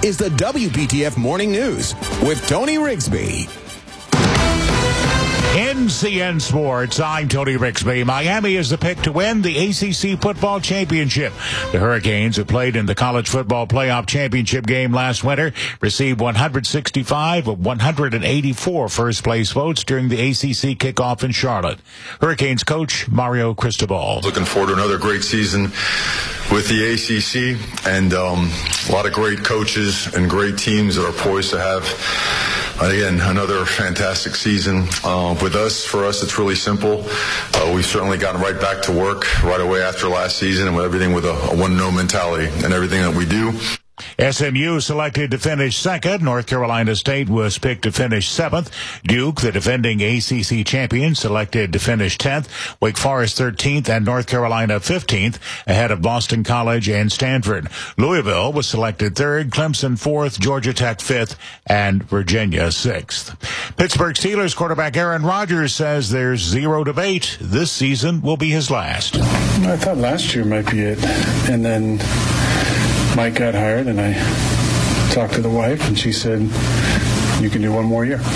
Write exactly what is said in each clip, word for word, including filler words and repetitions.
is the W P T F Morning News with Tony Rigsby. N C N Sports, I'm Tony Rigsby. Miami is the pick to win the A C C Football Championship. The Hurricanes, who played in the College Football Playoff Championship game last winter, received one hundred sixty-five of one hundred eighty-four first-place votes during the A C C kickoff in Charlotte. Hurricanes coach Mario Cristobal. Looking forward to another great season with the A C C, and um, a lot of great coaches and great teams that are poised to have, again, another fantastic season. Uh, with us, for us, it's really simple. Uh, we've certainly gotten right back to work right away after last season, and with everything with a, a one-no mentality and everything that we do. S M U selected to finish second. North Carolina State was picked to finish seventh. Duke, the defending A C C champion, selected to finish tenth. Wake Forest thirteenth and North Carolina fifteenth, ahead of Boston College and Stanford. Louisville was selected third, Clemson fourth, Georgia Tech fifth, and Virginia sixth. Pittsburgh Steelers quarterback Aaron Rodgers says there's zero debate. This season will be his last. I thought last year might be it. And then Mike got hired, and I talked to the wife, and she said, you can do one more year.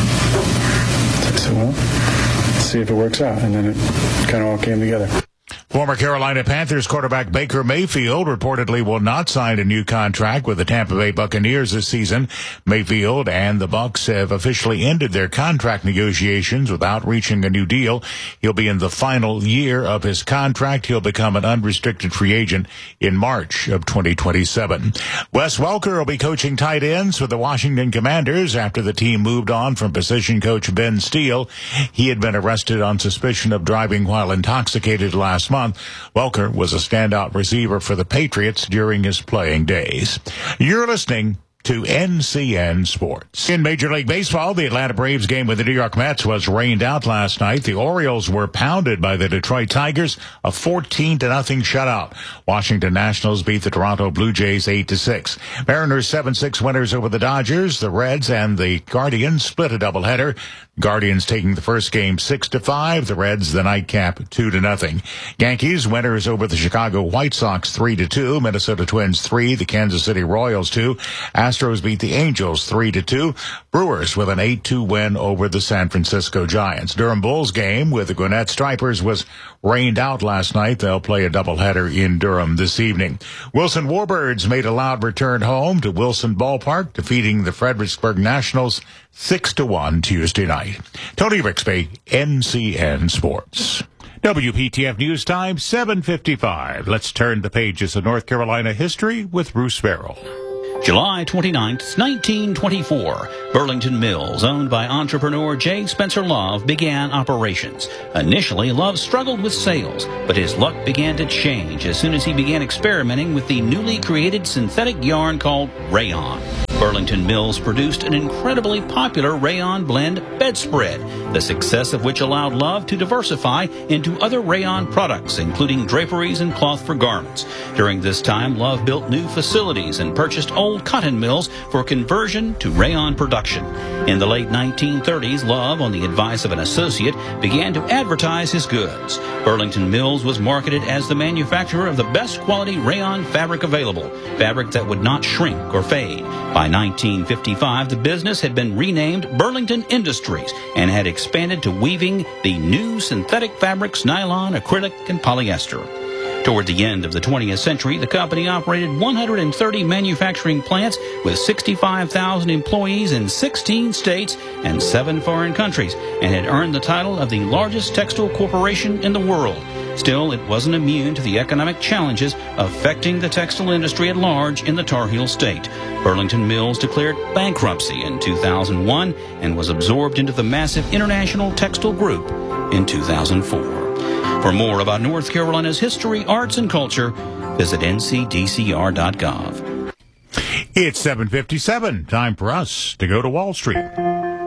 I said, well, let's see if it works out. And then it kind of all came together. Former Carolina Panthers quarterback Baker Mayfield reportedly will not sign a new contract with the Tampa Bay Buccaneers this season. Mayfield and the Bucs have officially ended their contract negotiations without reaching a new deal. He'll be in the final year of his contract. He'll become an unrestricted free agent in March of twenty twenty-seven. Wes Welker will be coaching tight ends for the Washington Commanders after the team moved on from position coach Ben Steele. He had been arrested on suspicion of driving while intoxicated last month. Welker was a standout receiver for the Patriots during his playing days. You're listening to N C N Sports. In Major League Baseball, the Atlanta Braves game with the New York Mets was rained out last night. The Orioles were pounded by the Detroit Tigers, a fourteen to nothing shutout. Washington Nationals beat the Toronto Blue Jays eight to six. Mariners seven six winners over the Dodgers. The Reds and the Guardians split a doubleheader. Guardians taking the first game six to five. The Reds the nightcap two to nothing. Yankees winners over the Chicago White Sox three to two. Minnesota Twins three. The Kansas City Royals two. Astros beat the Angels three to two. Brewers with an eight two win over the San Francisco Giants. Durham Bulls game with the Gwinnett Stripers was rained out last night. They'll play a doubleheader in Durham this evening. Wilson Warbirds made a loud return home to Wilson Ballpark, defeating the Fredericksburg Nationals six to one Tuesday night. Tony Rigsby, N C N Sports. W P T F News Time, seven fifty-five. Let's turn the pages of North Carolina history with Bruce Farrell. July twenty-ninth, nineteen twenty-four, Burlington Mills, owned by entrepreneur J. Spencer Love, began operations. Initially, Love struggled with sales, but his luck began to change as soon as he began experimenting with the newly created synthetic yarn called rayon. Burlington Mills produced an incredibly popular rayon blend bedspread, the success of which allowed Love to diversify into other rayon products, including draperies and cloth for garments. During this time, Love built new facilities and purchased old cotton mills for conversion to rayon production. In the late nineteen thirties, Love, on the advice of an associate, began to advertise his goods. Burlington Mills was marketed as the manufacturer of the best quality rayon fabric available, fabric that would not shrink or fade. By nineteen fifty-five, the business had been renamed Burlington Industries and had expanded to weaving the new synthetic fabrics, nylon, acrylic, and polyester. Toward the end of the twentieth century, the company operated one hundred thirty manufacturing plants with sixty-five thousand employees in sixteen states and seven foreign countries, and had earned the title of the largest textile corporation in the world. Still, it wasn't immune to the economic challenges affecting the textile industry at large in the Tar Heel State. Burlington Mills declared bankruptcy in two thousand one and was absorbed into the massive International Textile Group in two thousand four. For more about North Carolina's history, arts, and culture, visit N C D C R dot gov. It's seven fifty-seven. Time for us to go to Wall Street.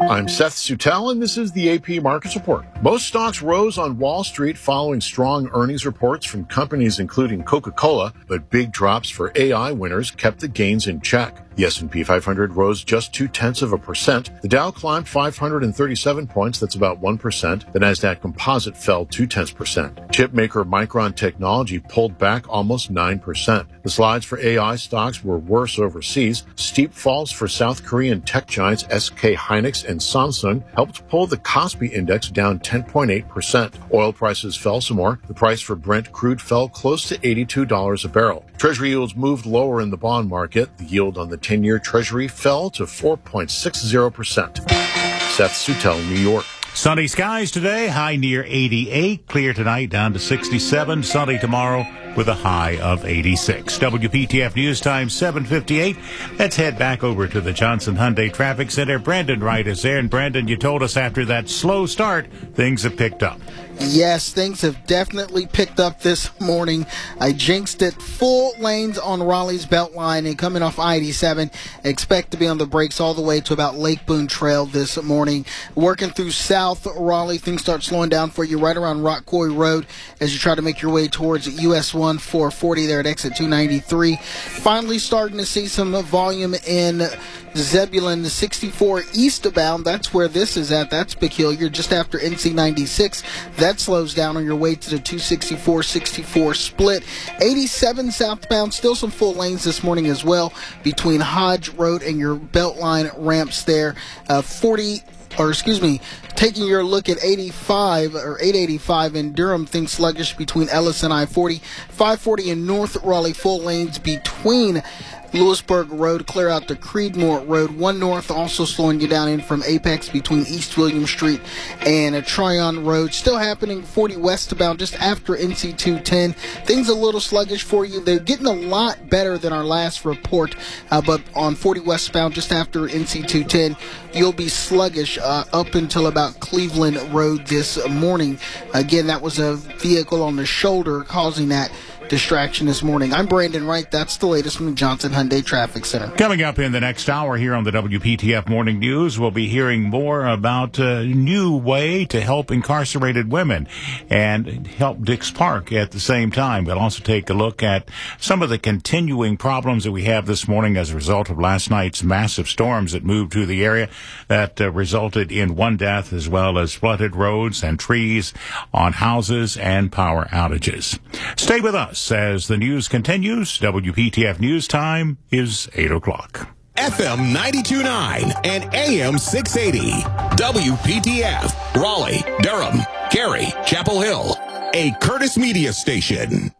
I'm Seth Sutel, and this is the A P Markets Report. Most stocks rose on Wall Street following strong earnings reports from companies including Coca-Cola, but big drops for A I winners kept the gains in check. The S and P five hundred rose just two-tenths of a percent. The Dow climbed five hundred thirty-seven points, that's about one percent. The Nasdaq Composite fell two-tenths percent. Chip maker Micron Technology pulled back almost nine percent. The slides for A I stocks were worse overseas. Steep falls for South Korean tech giants S K Hynix and Samsung helped pull the Kospi index down ten point eight percent. Oil prices fell some more. The price for Brent crude fell close to eighty-two dollars a barrel. Treasury yields moved lower in the bond market. The yield on the ten-year Treasury fell to four point six zero percent. Seth Sutel, New York. Sunny skies today, high near eighty-eight. Clear tonight, down to sixty-seven. Sunny tomorrow with a high of eighty-six. W P T F News Time, seven fifty-eight. Let's head back over to the Johnson Hyundai Traffic Center. Brandon Wright is there. And Brandon, you told us after that slow start, things have picked up. Yes, things have definitely picked up this morning. I jinxed it. Full lanes on Raleigh's Beltline and coming off I eighty-seven. Expect to be on the brakes all the way to about Lake Boone Trail this morning. Working through South Raleigh, things start slowing down for you right around Rock Quarry Road as you try to make your way towards U S one four forty there at exit two ninety-three. Finally starting to see some volume in Zebulon sixty-four eastbound. That's where this is at. That's peculiar. Just after N C ninety-six. That slows down on your way to the two sixty-four sixty-four split. eighty-seven southbound, still some full lanes this morning as well between Hodge Road and your Beltline ramps there. Uh, forty, or excuse me, taking your look at eighty-five or eight eighty-five in Durham, things sluggish between Ellis and I forty. five forty in North Raleigh, full lanes between Lewisburg Road, clear out to Creedmoor Road. One North also slowing you down in from Apex between East William Street and a Tryon Road. Still happening forty westbound just after N C two ten. Things a little sluggish for you. They're getting a lot better than our last report, uh, but on forty westbound just after N C two ten, you'll be sluggish uh, up until about Cleveland Road this morning. Again, that was a vehicle on the shoulder causing that distraction this morning. I'm Brandon Wright. That's the latest from the Johnson Hyundai Traffic Center. Coming up in the next hour here on the W P T F Morning News, we'll be hearing more about a new way to help incarcerated women and help Dix Park at the same time. We'll also take a look at some of the continuing problems that we have this morning as a result of last night's massive storms that moved through the area that uh, resulted in one death as well as flooded roads and trees on houses and power outages. Stay with us as the news continues. W P T F News Time is eight o'clock. F M ninety-two point nine and A M six eighty. W P T F, Raleigh, Durham, Cary, Chapel Hill. A Curtis Media station.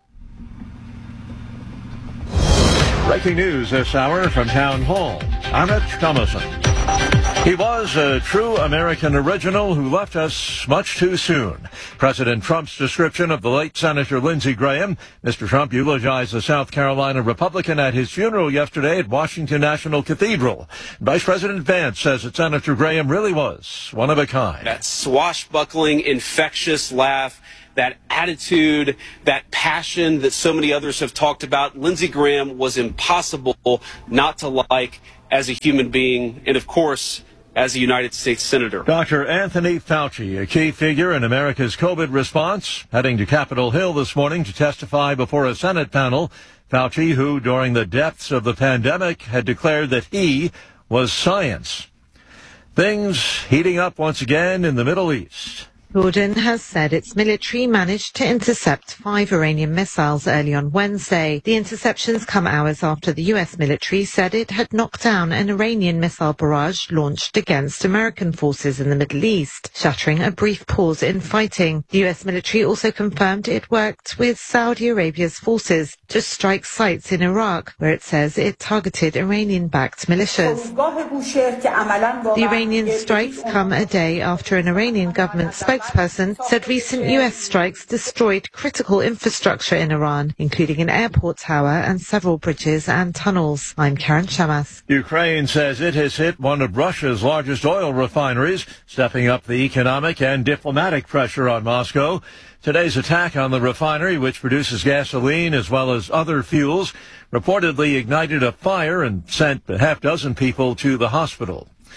Breaking news this hour from Town Hall. Amit Thomason. He was a true American original who left us much too soon. President Trump's description of the late Senator Lindsey Graham. Mister Trump eulogized the South Carolina Republican at his funeral yesterday at Washington National Cathedral. Vice President Vance says that Senator Graham really was one of a kind. That swashbuckling, infectious laugh, that attitude, that passion that so many others have talked about. Lindsey Graham was impossible not to like as a human being, and of course, as a United States Senator. Doctor Anthony Fauci, a key figure in America's COVID response, heading to Capitol Hill this morning to testify before a Senate panel. Fauci, who during the depths of the pandemic had declared that he was science. Things heating up once again in the Middle East. Jordan has said its military managed to intercept five Iranian missiles early on Wednesday. The interceptions come hours after the U S military said it had knocked down an Iranian missile barrage launched against American forces in the Middle East, shattering a brief pause in fighting. The U S military also confirmed it worked with Saudi Arabia's forces to strike sites in Iraq, where it says it targeted Iranian-backed militias. The Iranian strikes come a day after an Iranian government spokesperson said recent U S strikes destroyed critical infrastructure in Iran, including an airport tower and several bridges and tunnels. I'm Karen Shamas. Ukraine says it has hit one of Russia's largest oil refineries, stepping up the economic and diplomatic pressure on Moscow. Today's attack on the refinery, which produces gasoline as well as other fuels, reportedly ignited a fire and sent a half dozen people to the hospital.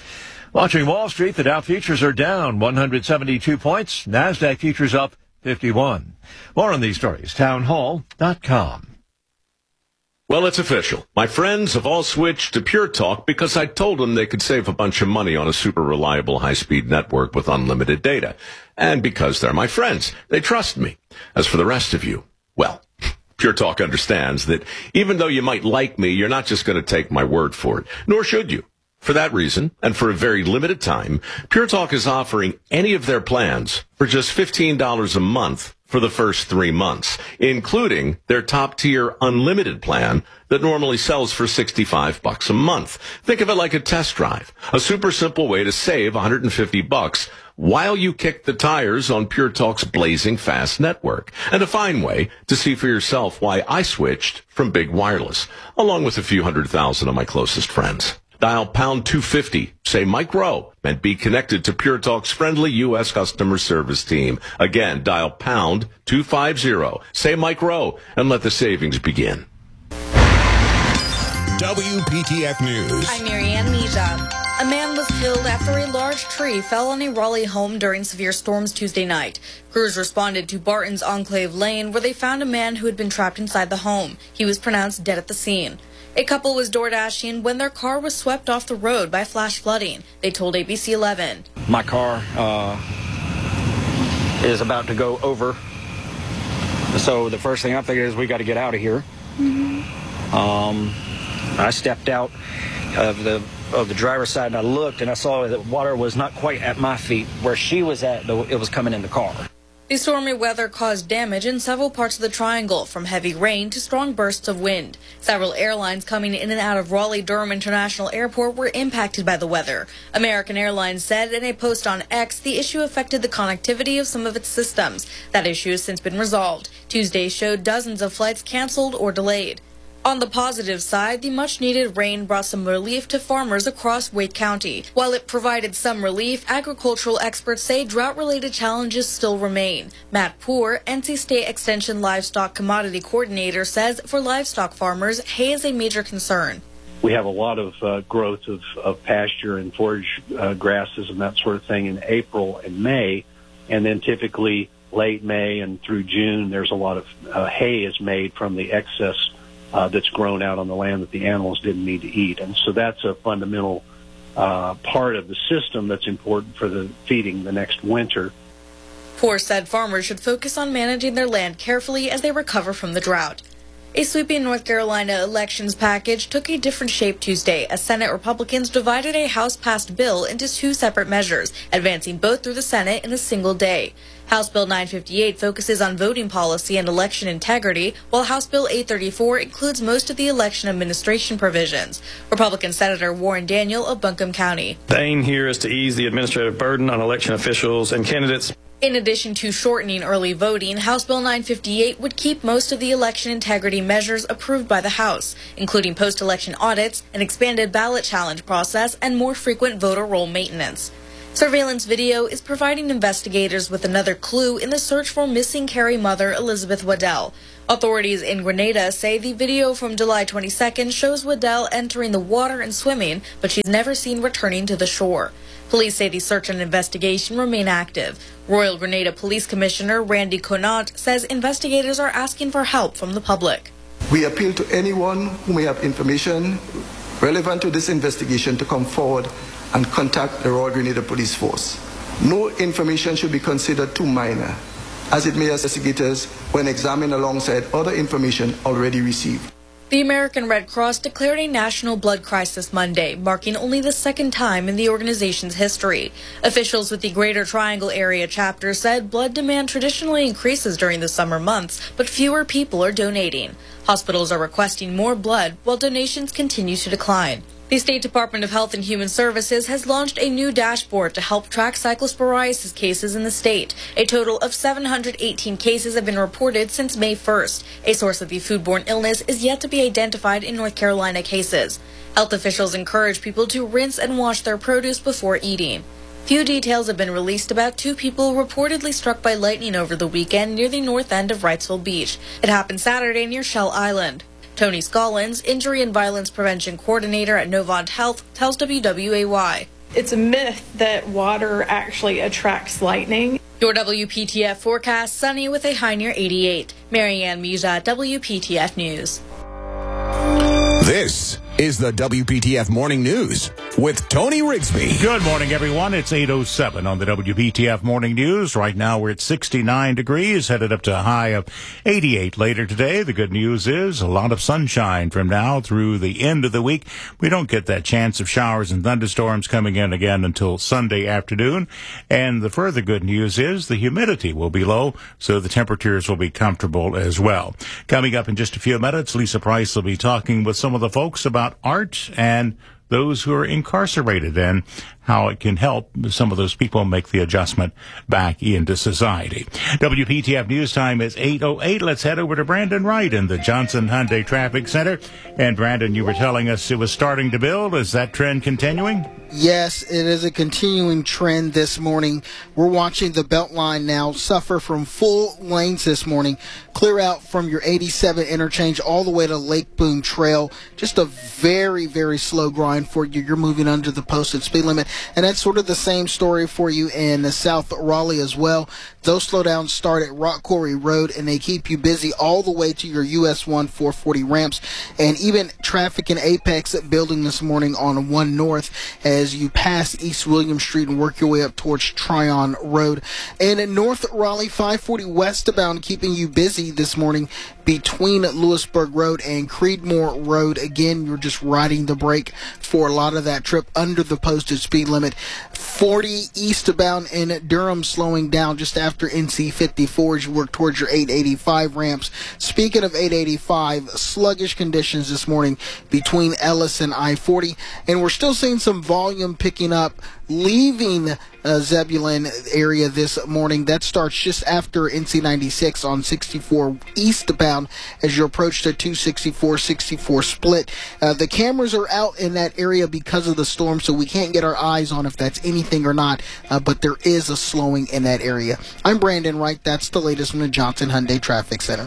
Watching Wall Street, the Dow futures are down one hundred seventy-two points. NASDAQ futures up fifty-one. More on these stories, town hall dot com. Well, it's official. My friends have all switched to Pure Talk because I told them they could save a bunch of money on a super reliable high-speed network with unlimited data. And because they're my friends, they trust me. As for the rest of you, well, Pure Talk understands that even though you might like me, you're not just going to take my word for it, nor should you. For that reason, and for a very limited time, Pure Talk is offering any of their plans for just fifteen dollars a month for the first three months, including their top-tier unlimited plan that normally sells for sixty-five bucks a month. Think of it like a test drive, a super simple way to save one hundred fifty bucks while you kick the tires on Pure Talk's blazing fast network, and a fine way to see for yourself why I switched from big wireless, along with a few hundred thousand of my closest friends. Dial pound two fifty, say Mike Rowe, and be connected to Pure Talk's friendly U S customer service team. Again, dial pound two fifty, say Mike Rowe, and let the savings begin. W P T F News. I'm Marianne Mija. A man was killed after a large tree fell on a Raleigh home during severe storms Tuesday night. Crews responded to Barton's Enclave Lane, where they found a man who had been trapped inside the home. He was pronounced dead at the scene. A couple was door dashing when their car was swept off the road by flash flooding. They told A B C eleven. My car uh, is about to go over. So the first thing I figured is we got to get out of here. Mm-hmm. Um, I stepped out of the of the driver's side and I looked and I saw that water was not quite at my feet. Where she was at, though, it was coming in the car. The stormy weather caused damage in several parts of the triangle, from heavy rain to strong bursts of wind. Several airlines coming in and out of Raleigh-Durham International Airport were impacted by the weather. American Airlines said in a post on X the issue affected the connectivity of some of its systems. That issue has since been resolved. Tuesday showed dozens of flights canceled or delayed. On the positive side, the much-needed rain brought some relief to farmers across Wake County. While it provided some relief, agricultural experts say drought-related challenges still remain. Matt Poore, N C State Extension Livestock Commodity Coordinator, says for livestock farmers, hay is a major concern. We have a lot of uh, growth of, of pasture and forage uh, grasses and that sort of thing in April and May, and then typically late May and through June, there's a lot of uh, hay is made from the excess Uh, that's grown out on the land that the animals didn't need to eat. And so that's a fundamental uh, part of the system that's important for the feeding the next winter. Poore said farmers should focus on managing their land carefully as they recover from the drought. A sweeping North Carolina elections package took a different shape Tuesday as Senate Republicans divided a House-passed bill into two separate measures, advancing both through the Senate in a single day. House Bill nine fifty-eight focuses on voting policy and election integrity, while House Bill eight thirty-four includes most of the election administration provisions. Republican Senator Warren Daniel of Buncombe County. The aim here is to ease the administrative burden on election officials and candidates. In addition to shortening early voting, House Bill nine fifty-eight would keep most of the election integrity measures approved by the House, including post-election audits, an expanded ballot challenge process, and more frequent voter roll maintenance. Surveillance video is providing investigators with another clue in the search for missing Carrie mother Elizabeth Waddell. Authorities in Grenada say the video from July twenty-second shows Waddell entering the water and swimming, but she's never seen returning to the shore. Police say the search and investigation remain active. Royal Grenada Police Commissioner Randy Conant says investigators are asking for help from the public. We appeal to anyone who may have information relevant to this investigation to come forward and contact the Royal Grenada Police Force. No information should be considered too minor, as it may assist investigators when examined alongside other information already received. The American Red Cross declared a national blood crisis Monday, marking only the second time in the organization's history. Officials with the Greater Triangle Area chapter said blood demand traditionally increases during the summer months, but fewer people are donating. Hospitals are requesting more blood, while donations continue to decline. The State Department of Health and Human Services has launched a new dashboard to help track cyclosporiasis cases in the state. A total of seven hundred eighteen cases have been reported since May first. A source of the foodborne illness is yet to be identified in North Carolina cases. Health officials encourage people to rinse and wash their produce before eating. Few details have been released about two people reportedly struck by lightning over the weekend near the north end of Wrightsville Beach. It happened Saturday near Shell Island. Tony Scollins, Injury and Violence Prevention Coordinator at Novant Health, tells W W A Y. It's a myth that water actually attracts lightning. Your W P T F forecast, sunny with a high near eighty-eight. Marianne Musa, W P T F News. This is the W P T F Morning News with Tony Rigsby. Good morning, everyone. It's eight oh seven on the W P T F Morning News. Right now we're at sixty-nine degrees, headed up to a high of eighty-eight later today. The good news is a lot of sunshine from now through the end of the week. We don't get that chance of showers and thunderstorms coming in again until Sunday afternoon. And the further good news is the humidity will be low, so the temperatures will be comfortable as well. Coming up in just a few minutes, Lisa Price will be talking with some of the folks about art and those who are incarcerated and how it can help some of those people make the adjustment back into society. W P T F News Time is eight oh eight. Let's head over to Brandon Wright in the Johnson Hyundai Traffic Center. And Brandon, you were telling us it was starting to build. Is that trend continuing? Yes, it is a continuing trend this morning. We're watching the Beltline now suffer from full lanes this morning. Clear out from your eighty-seven interchange all the way to Lake Boone Trail. Just a very, very slow grind for you. You're moving under the posted speed limit. And that's sort of the same story for you in South Raleigh as well. Those slowdowns start at Rock Quarry Road, and they keep you busy all the way to your U S one four forty ramps. And even traffic in Apex building this morning on one North as you pass East William Street and work your way up towards Tryon Road. And in North Raleigh, five forty westbound keeping you busy this morning between Lewisburg Road and Creedmoor Road. Again, you're just riding the brake for a lot of that trip under the posted speed limit. forty eastbound in Durham slowing down just after N C fifty-four as you work towards your eight eighty-five ramps. Speaking of eight eighty-five, sluggish conditions this morning between Ellis and I forty, and we're still seeing some volume picking up leaving uh, Zebulon area this morning. That starts just after N C ninety-six on sixty-four eastbound as you approach the two sixty-four sixty-four split. Uh, the cameras are out in that area because of the storm, so we can't get our eyes on if that's anything or not, uh, but there is a slowing in that area. I'm Brandon Wright. That's the latest from the Johnson Hyundai Traffic Center.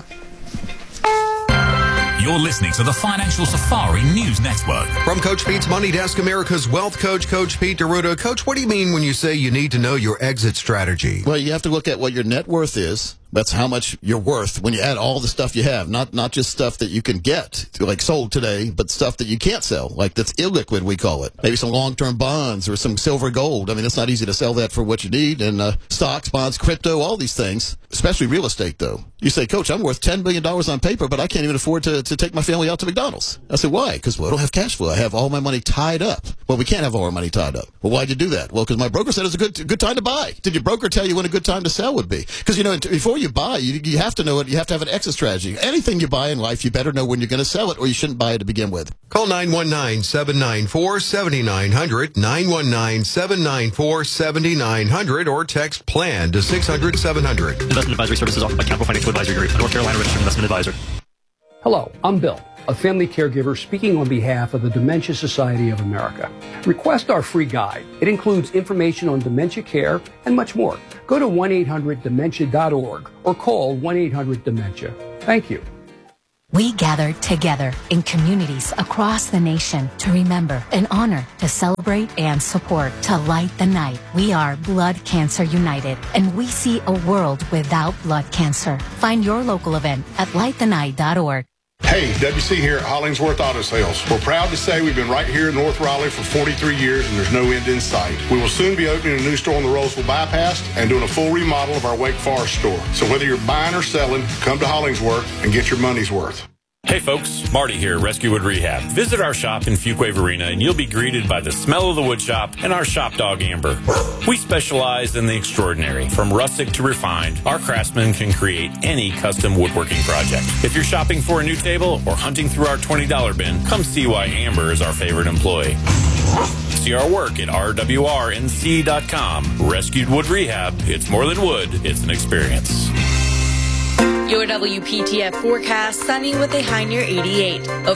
You're listening to the Financial Safari News Network. From Coach Pete's Money Desk, America's Wealth Coach, Coach Pete D'Arruda. Coach, what do you mean when you say you need to know your exit strategy? Well, you have to look at what your net worth is. That's how much you're worth when you add all the stuff you have, not not just stuff that you can get, like sold today, but stuff that you can't sell, like that's illiquid, we call it. Maybe some long-term bonds or some silver gold. I mean, it's not easy to sell that for what you need. And uh, stocks, bonds, crypto, all these things, especially real estate, though. You say, Coach, I'm worth ten billion dollars on paper, but I can't even afford to, to take my family out to McDonald's. I said, why? Because, well, I don't have cash flow. I have all my money tied up. Well, we can't have all our money tied up. Well, why'd you do that? Well, because my broker said it's a good good time to buy. Did your broker tell you when a good time to sell would be? Because, you know, before you buy, you, you have to know it. You have to have an exit strategy. Anything you buy in life, you better know when you're going to sell it, or you shouldn't buy it to begin with. Call nine one nine, seven nine four, seven nine zero zero, nine one nine, seven nine four, seven nine zero zero, or text PLAN to six hundred, seven hundred. Investment advisory services offered by Capital Financial Advisory Group, North Carolina Registered Investment Advisor. Hello, I'm Bill, a family caregiver speaking on behalf of the Dementia Society of America. Request our free guide. It includes information on dementia care and much more. Go to one eight hundred dementia dot org or call one eight hundred dementia. Thank you. We gather together in communities across the nation to remember and honor, to celebrate and support, to light the night. We are Blood Cancer United, and we see a world without blood cancer. Find your local event at light the night dot org. Hey, W C here at Hollingsworth Auto Sales. We're proud to say we've been right here in North Raleigh for forty-three years, and there's no end in sight. We will soon be opening a new store on the Roseville Bypass and doing a full remodel of our Wake Forest store. So whether you're buying or selling, come to Hollingsworth and get your money's worth. Hey folks, Marty here, Rescue Wood Rehab. Visit our shop in Fuquay Arena and you'll be greeted by the smell of the wood shop and our shop dog Amber. We specialize in the extraordinary. From rustic to refined, our craftsmen can create any custom woodworking project. If you're shopping for a new table or hunting through our twenty dollar bin, come see why Amber is our favorite employee. See our work at R W R N C dot com. Rescued Wood Rehab. It's more than wood, it's an experience. Your W P T F forecast, sunny with a high near eighty-eight. Over